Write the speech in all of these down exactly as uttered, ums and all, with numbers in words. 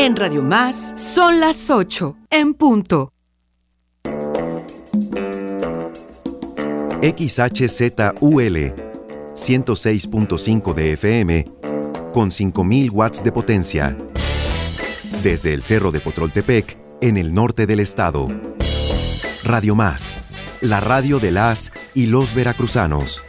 En Radio Más son las ocho, en punto. X H Z U L ciento seis punto cinco de F M con cinco mil watts de potencia. Desde el Cerro de Potroltepec, en el norte del estado. Radio Más, la radio de las y los veracruzanos.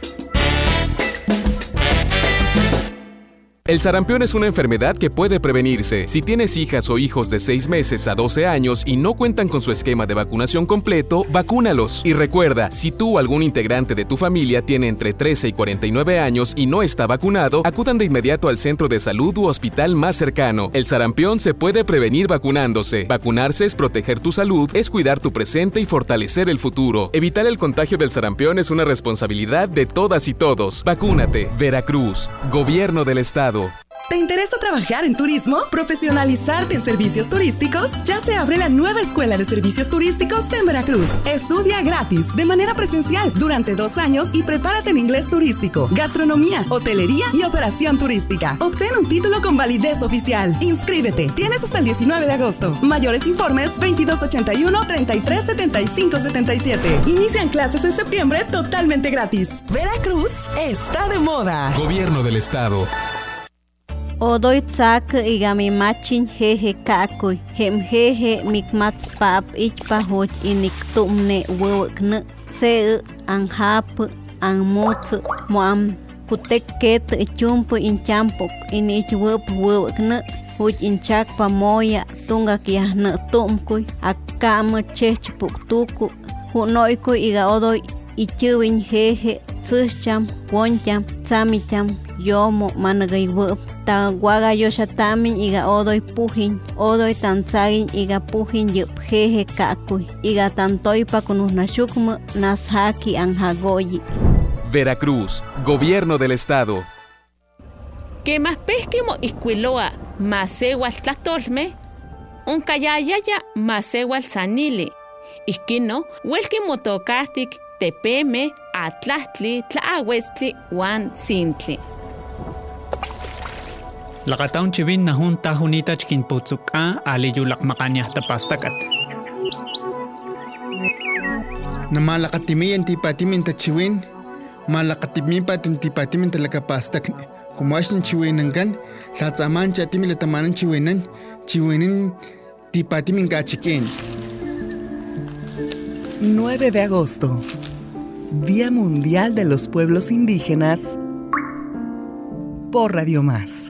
El sarampión es una enfermedad que puede prevenirse. Si tienes hijas o hijos de seis meses a doce años y no cuentan con su esquema de vacunación completo, vacúnalos. Y recuerda, si tú o algún integrante de tu familia tiene entre trece y cuarenta y nueve años y no está vacunado, acudan de inmediato al centro de salud u hospital más cercano. El sarampión se puede prevenir vacunándose. Vacunarse es proteger tu salud, es cuidar tu presente y fortalecer el futuro. Evitar el contagio del sarampión es una responsabilidad de todas y todos. Vacúnate. Veracruz, Gobierno del Estado. ¿Te interesa trabajar en turismo? ¿Profesionalizarte en servicios turísticos? Ya se abre la nueva Escuela de Servicios Turísticos en Veracruz. Estudia gratis, de manera presencial, durante dos años y prepárate en inglés turístico, gastronomía, hotelería y operación turística. Obtén un título con validez oficial. Inscríbete. Tienes hasta el diecinueve de agosto. Mayores informes veintidós ochenta y uno, treinta y tres setenta y cinco setenta y siete. Inician clases en septiembre totalmente gratis. Veracruz está de moda. Gobierno del Estado. Odoy tsak igami machin jeje kakuy hem jeje mikmats pap ichpa hoj inik tumne wewkne se anhap anmots moam kutek ket chump inchampok inich wep wewkne hoj inchak pamoya tunga kiahne tumkuy akam chechpuk tuku hunoykuy iga odoy ichuwin jeje tsucham woncham tsamicham yomo managay wep Tawaga yoshatamin iga odoy pujin, odoy tanzagin iga pujin yup jeje kakuy, iga tantoypa kunusnashukma nashaki anjagoyi. Veracruz, Gobierno del Estado. Que más pesquimo isquiloa, masewal tlatolme, un kayayaya masewal sanili, isquino, welki motocastic, tepeme, atlahtli, tlaawestli, wan sintli. Lakataun chibin na junta junita chikin putsuka ali yulak makanya tapastakat. Na malakatimi antipatimin ta chiwin, malakatimi pat antipatimin talakapastak. Kumashin chiwinangan, latsaman chatimi latamanan chiwinan, chiwinin tipatimin kachikin. nueve de agosto, Día Mundial de los Pueblos Indígenas, por Radio Más.